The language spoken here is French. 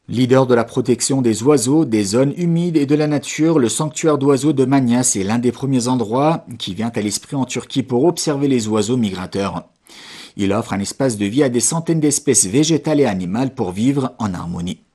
Leader de la protection des oiseaux, des zones humides et de la nature, le sanctuaire d'oiseaux de Manias est l'un des premiers endroits qui vient à l'esprit en Turquie pour observer les oiseaux migrateurs. Il offre un espace de vie à des centaines d'espèces végétales et animales pour vivre en harmonie.